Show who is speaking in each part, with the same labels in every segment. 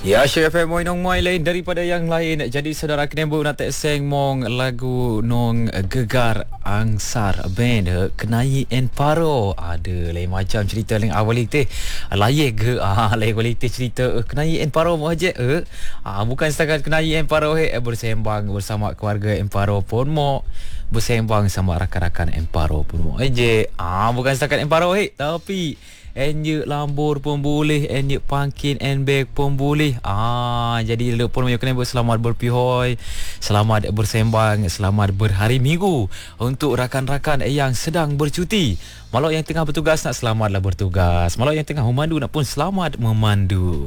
Speaker 1: Ya, Syekh FM moi nong moi lain daripada yang lain. Jadi saudara kenembu nak tak seng mong lagu nong gegar angsar band kenai en paro. Ada lain macam cerita lain awali teh. Layak ke lain awali teh cerita kenai en paro mo aje bukan setakat kenai en paro bersembang bersama keluarga en paro pun mo bersembang sama rakan-rakan en paro pun mo aje. Bukan setakat en paro tapi enye lambur pun boleh, enye pangkin and bag pun boleh. Jadi lepon punya kena selamat berpihoi, selamat bersembang, selamat berhari minggu untuk rakan-rakan yang sedang bercuti. Malau yang tengah bertugas nak selamatlah bertugas. Malau yang tengah memandu nak pun selamat memandu.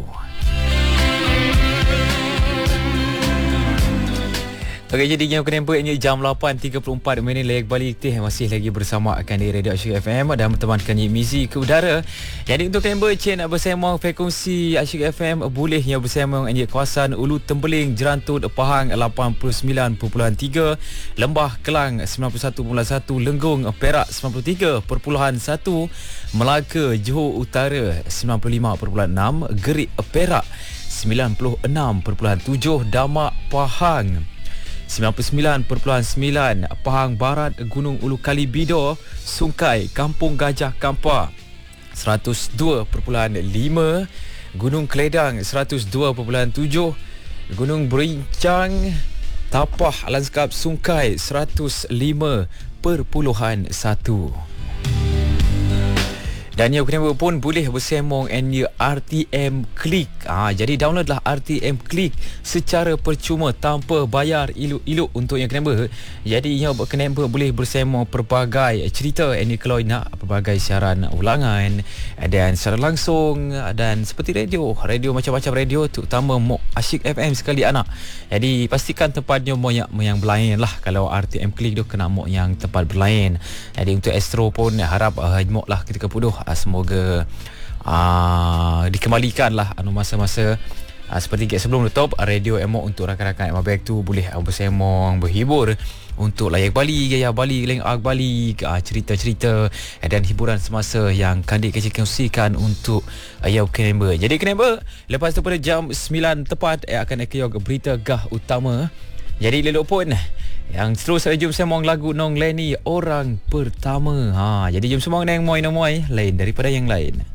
Speaker 1: Okey, jadi yang kena buatnya jam 8.34 minit layak balik teh masih lagi bersama akan di Radio Asyik FM dan bertemankan Mizi ke udara. Jadi untuk kena buat nak bersama frekuensi Asyik FM boleh yang bersama dengan kawasan Ulu Tembeling, Jerantut, Pahang 89.3, Lembah Kelang 91.1, Lenggong Perak 93.1, Melaka Johor Utara 95.6, Gerik Perak 96.7, Damak Pahang 99.9, Pahang Barat Gunung Ulu Kalibido, Sungkai Kampung Gajah Kampar 102.5, Gunung Keledang 102.7, Gunung Berincang Tapah Lanskap Sungkai 105.1. Dan yang kena pun boleh bersemong and RTM Klik. Jadi downloadlah RTM Klik secara percuma tanpa bayar iluk-iluk untuk yang kena. Jadi yang kena boleh bersemong pelbagai cerita and kalau nak pelbagai siaran ulangan dan secara langsung dan seperti radio macam-macam radio terutama Mok Asyik FM sekali anak. Jadi pastikan tempatnya yang berlain lah. Kalau RTM Klik tu kena Mok yang tempat berlain. Jadi untuk Astro pun harap Mok lah ketika puduh. Semoga dikembalikan lah masa-masa seperti sebelum tutup radio Emok untuk rakan-rakan Emok Back tu boleh bersemong, berhibur untuk layak Bali, gaya Bali, lengak Bali, cerita-cerita dan hiburan semasa yang kandik kongsikan untuk ayah Kenember. Jadi Kenember lepas tu pada jam 9 tepat akan ekeyog berita gah utama. Jadi lelok pun yang terus jom semong lagu Nong Lenny orang pertama. Jadi jom semong neng moi lain daripada yang lain.